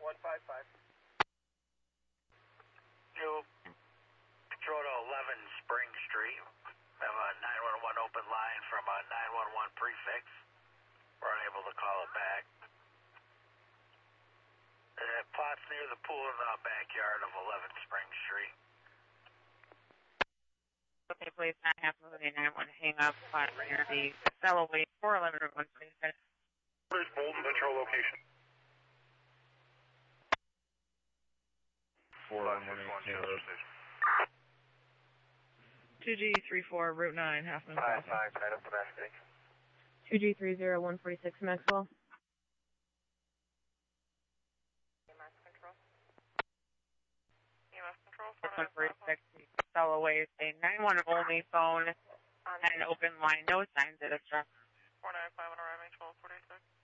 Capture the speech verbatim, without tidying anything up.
one five five. New Patrol to eleven Spring Street. We have a nine one one open line from a nine one one prefix. We're unable to call it back. Uh, plots near the pool in the backyard of eleven Spring Street. Okay, please, nine half moving nine one hang up spot near the Casella Way four eleven Route one twenty-six. Where's Bolton Metro location? four one one eight. two G three four Route nine, half moon five crossing. five, tied up domestic. two G three zero one forty-six Maxwell. E M S control. E M S control. one forty-six Casella Way is a nine one only phone and an open line. No signs of distress. four nine five on arriving twelve forty-six.